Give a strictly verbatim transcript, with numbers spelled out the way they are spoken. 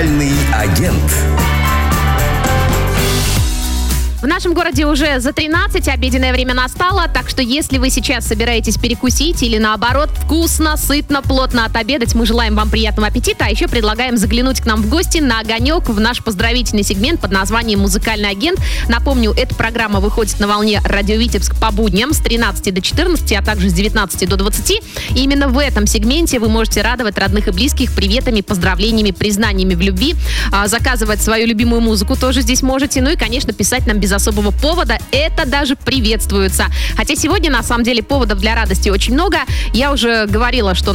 Музыкальный агент. В нашем городе уже за тринадцать, обеденное время настало, так что если вы сейчас собираетесь перекусить или наоборот вкусно, сытно, плотно отобедать, мы желаем вам приятного аппетита, а еще предлагаем заглянуть к нам в гости на огонек в наш поздравительный сегмент под названием «Музыкальный агент». Напомню, эта программа выходит на волне Радио Витебск по будням с тринадцати до четырнадцати, а также с девятнадцати до двадцати. И именно в этом сегменте вы можете радовать родных и близких приветами, поздравлениями, признаниями в любви, заказывать свою любимую музыку тоже здесь можете, ну и, конечно, писать нам без особого повода, это даже приветствуется. Хотя сегодня, на самом деле, поводов для радости очень много. Я уже говорила, что